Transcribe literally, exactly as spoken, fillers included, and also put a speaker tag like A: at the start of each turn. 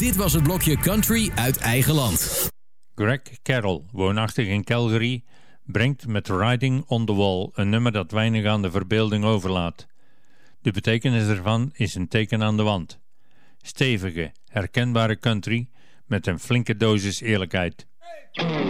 A: Dit was het blokje Country uit eigen land.
B: Greg Carroll, woonachtig in Calgary, brengt met Riding on the Wall een nummer dat weinig aan de verbeelding overlaat. De betekenis ervan is een teken aan de wand. Stevige, herkenbare country met een flinke dosis eerlijkheid.